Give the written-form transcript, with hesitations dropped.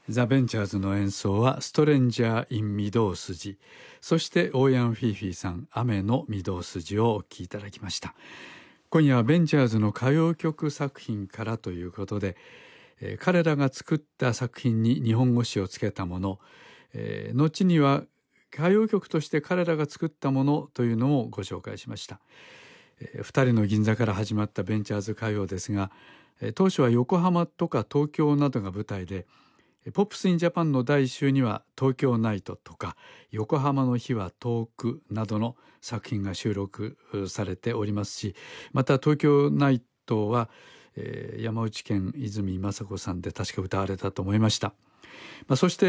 ザ・ベンチャーズの演奏はストレンジャー・イン・御堂筋、そしてオーヤン・フィーフィーさん雨の御堂筋をお聴きいただきました。今夜はベンチャーズの歌謡曲作品からということで、彼らが作った作品に日本語詞をつけたもの、後には歌謡曲として彼らが作ったものというのをご紹介しました。二人の銀座から始まったベンチャーズ歌謡ですが、当初は横浜とか東京などが舞台で、ポップス・イン・ジャパンの第1週には東京ナイトとか横浜の日は遠くなどの作品が収録されておりますし、また東京ナイトは、山内健泉雅子さんで確か歌われたと思いました。そして